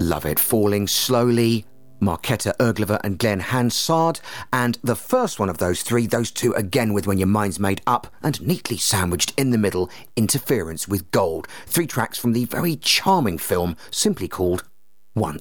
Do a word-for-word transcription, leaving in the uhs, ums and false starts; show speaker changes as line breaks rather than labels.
Love It Falling Slowly, Marketa Irglova and Glenn Hansard, and the first one of those three, those two again with When Your Mind's Made Up, and neatly sandwiched in the middle, Interference with Gold. Three tracks from the very charming film simply called Once.